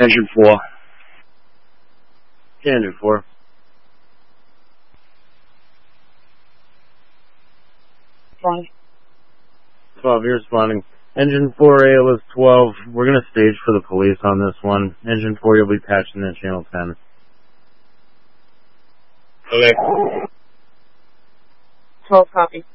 Engine 4. Engine 4. 12, you're responding. Engine 4, ALS 12, we're going to stage for the police on this one. Engine 4, you'll be patching in channel 10. Okay. 12, copy.